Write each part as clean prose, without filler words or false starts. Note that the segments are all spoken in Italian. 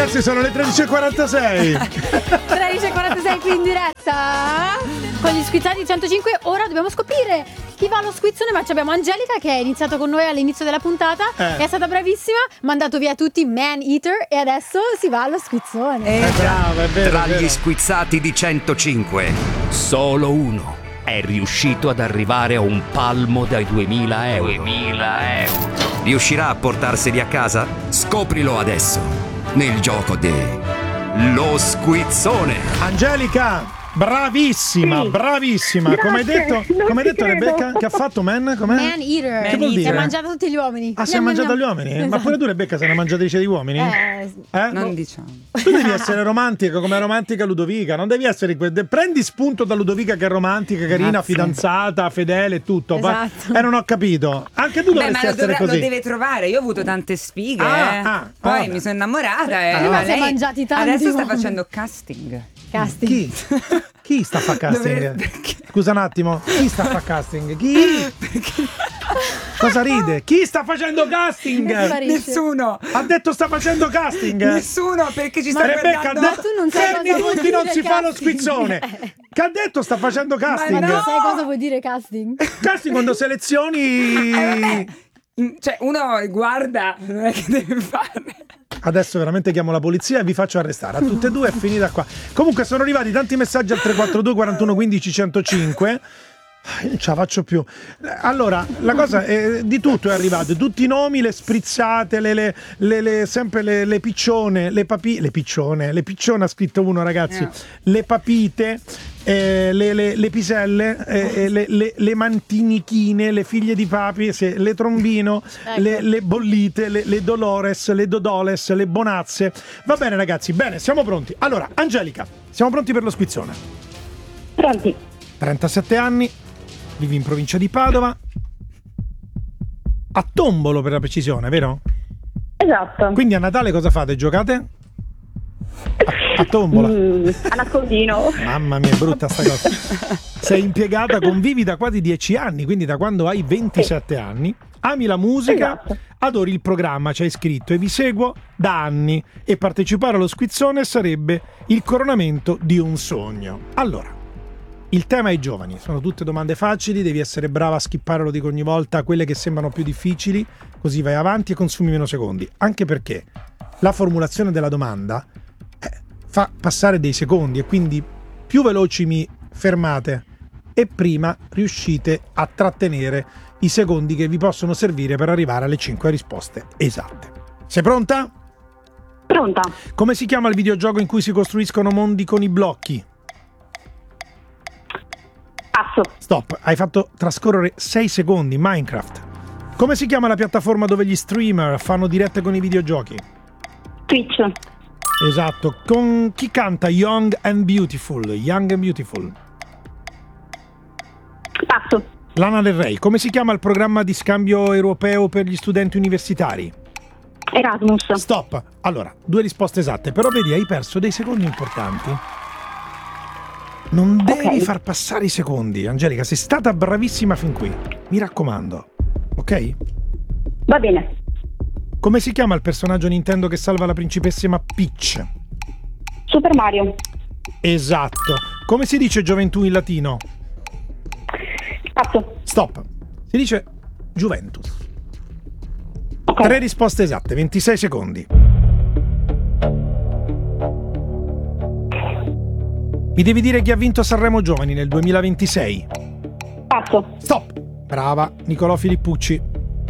ragazzi, sono le 13.46. 13.46 qui in diretta con gli squizzati 105. Ora dobbiamo scoprire chi va allo squizzone, ma abbiamo Angelica che è iniziato con noi all'inizio della puntata, è stata bravissima, mandato via tutti Man Eater e adesso si va allo squizzone. Brava, è vero. Tra è vero. gli squizzati di 105, solo uno è riuscito ad arrivare a un palmo dai 2.000 euro. 2.000 euro. Riuscirà a portarseli a casa? Scoprilo adesso, nel gioco Lo Squizzone. Angelica, bravissima, Sì. bravissima. Grazie, Come hai detto non ci credo. Rebecca? Che ha fatto Man? Com'è? Man Eater. Che vuol Si è dire? mangiato tutti gli uomini. Ah, si è mangiato gli uomini? Ma Esatto. pure tu, Rebecca, sei una mangiatrice di uomini? Non diciamo. Tu devi essere romantica come romantica Ludovica, non devi essere prendi spunto da Ludovica che è romantica, carina, Grazie. fidanzata, fedele e tutto. Esatto. Non ho capito. Anche tu dovresti essere lo così. deve trovare. Io ho avuto tante sfighe. Poi vabbè. mi sono innamorata. Prima ma si è lei mangiati tanti adesso sta uomini. facendo casting. Casting. Chi sta a fa casting? Perché? Scusa un attimo, chi sta a fa casting? Chi? Cosa ride? Chi sta facendo casting? Sparisce. Nessuno. Ha detto sta facendo casting? Nessuno, perché ci sta Rebecca ha guardando. detto tu non sai fermi cosa vuol tutti, non dire si fa lo casting. squizzone. Che ha detto sta facendo casting? Ma no! non sai cosa vuol dire casting? Casting quando selezioni. Vabbè. Cioè, uno guarda, non è che deve fare. Adesso veramente chiamo la polizia e vi faccio arrestare. A tutte e due è finita qua. Comunque sono arrivati tanti messaggi al 342 41 15 105. Non ce la faccio più. Allora, la cosa è, di tutto è arrivato, tutti i nomi, le sprizzate, sempre le piccione, le piccione ha scritto uno, ragazzi, le papite, le piselle, le mantinichine, le figlie di papi, le trombino, le bollite, le dolores, le dodoles, le bonazze. Va bene, ragazzi, bene, siamo pronti. Allora, Angelica, siamo pronti per lo squizzone. Pronti? 37 anni, vivi in provincia di Padova, a Tombolo per la precisione, vero? Esatto. Quindi a Natale cosa fate? Giocate? A tombola. A nascondino. Mamma mia, è brutta sta cosa. Sei impiegata, convivi da quasi 10 anni, quindi da quando hai 27 anni. Ami la musica, Esatto. adori il programma, ci hai scritto e vi seguo da anni e partecipare allo squizzone sarebbe il coronamento di un sogno. Allora, il tema è i giovani, sono tutte domande facili, devi essere brava a skippare, lo dico ogni volta, quelle che sembrano più difficili, così vai avanti e consumi meno secondi. Anche perché la formulazione della domanda fa passare dei secondi e quindi più veloci mi fermate e prima riuscite a trattenere i secondi che vi possono servire per arrivare alle 5 risposte esatte. Sei pronta? Pronta? Come si chiama il videogioco in cui si costruiscono mondi con i blocchi? Passo. Stop, hai fatto trascorrere 6 secondi. Minecraft. Come si chiama la piattaforma dove gli streamer fanno dirette con i videogiochi? Twitch. Esatto. Con chi canta Young and Beautiful? Young and Beautiful. Passo. Lana Del Rey. Come si chiama il programma di scambio europeo per gli studenti universitari? Erasmus. Stop. Allora, 2 risposte esatte, però vedi, hai perso dei secondi importanti. Non devi Ok. far passare i secondi, Angelica, sei stata bravissima fin qui. Mi raccomando. Ok? Va bene. Come si chiama il personaggio Nintendo che salva la principessa Peach? Super Mario. Esatto. Come si dice gioventù in latino? Passo. Stop. Si dice Juventus. Ok. 3 risposte esatte, 26 secondi. Mi devi dire chi ha vinto Sanremo Giovani nel 2026. Passo. Stop. Brava, Nicolò Filippucci.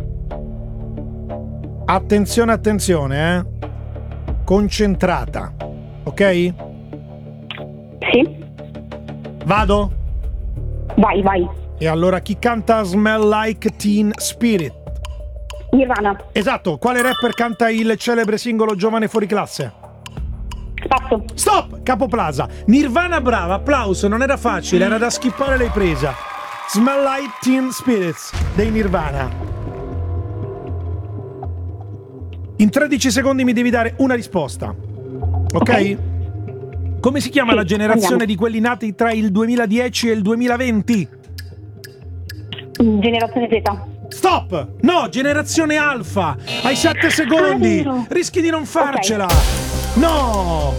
Attenzione, attenzione, concentrata. Ok? Sì. Vado? Vai, vai. E allora chi canta Smell Like Teen Spirit? Nirvana. Esatto, quale rapper canta il celebre singolo Giovane fuori classe? Passo. Stop! Capoplaza. Nirvana, brava, applauso, non era facile, era da skippare, l'hai presa. Smell Like Teen Spirits dei Nirvana. In 13 secondi mi devi dare una risposta. Ok? Come si chiama Sì, la generazione andiamo. di quelli nati tra il 2010 e il 2020? Generazione Z. Stop! No, generazione alfa! Hai 7 secondi! vero. Rischi di non farcela! No!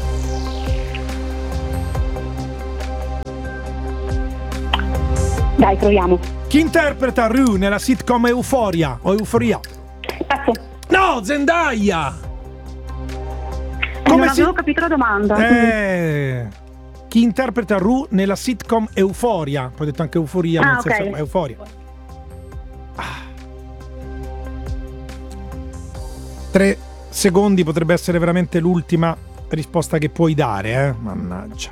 Dai, proviamo. Chi interpreta Rue nella sitcom Euphoria o Euforia? Passo. No, Zendaya! Non avevo capito la domanda. Chi interpreta Rue nella sitcom Euphoria? Poi ho detto anche Euforia, nel senso Euforia. 3 secondi potrebbe essere veramente l'ultima risposta che puoi dare, Mannaggia.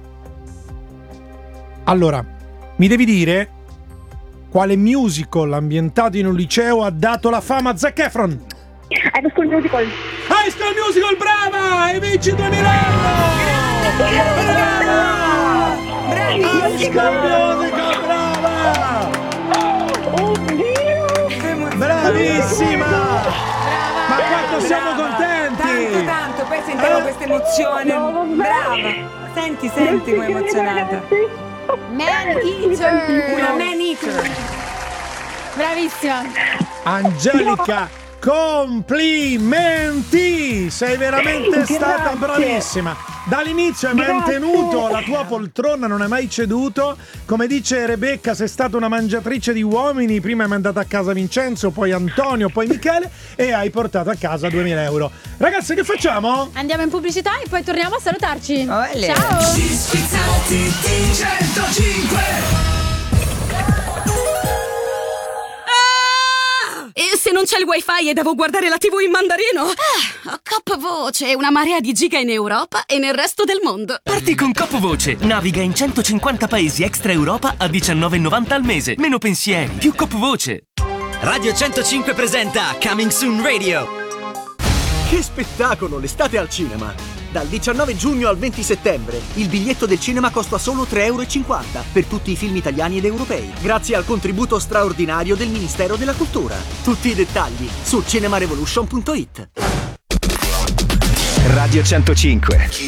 Allora, mi devi dire quale musical ambientato in un liceo ha dato la fama a Zac Efron? High School Musical. High School Musical, brava! E vinci 2000 euro! Brava! High School Musical, brava! Oddio! Bravissima! Ma quanto siamo contenti! Tanto, poi sentiamo questa emozione. Brava! Senti come è emozionata. Man Eater! Una Man Eater! Bravissima! Angelica, complimenti! Sei veramente stata bravissima. Dall'inizio hai mantenuto la tua poltrona, non hai mai ceduto. Come dice Rebecca, sei stata una mangiatrice di uomini. Prima hai mandato a casa Vincenzo, poi Antonio, poi Michele e hai portato a casa 2000 euro. Ragazzi, che facciamo? Andiamo in pubblicità e poi torniamo a salutarci. Olè. Ciao! Schizzati di 105. E se non c'è il wifi e devo guardare la TV in mandarino? Cop Voce, una marea di giga in Europa e nel resto del mondo. Parti con Cop Voce, naviga in 150 paesi extra Europa a $19,90 al mese. Meno pensieri, più Cop Voce. Radio 105 presenta Coming Soon Radio. Che spettacolo, l'estate al cinema! Dal 19 giugno al 20 settembre il biglietto del cinema costa solo €3,50 per tutti i film italiani ed europei, grazie al contributo straordinario del Ministero della Cultura. Tutti i dettagli su cinemarevolution.it. Radio 105.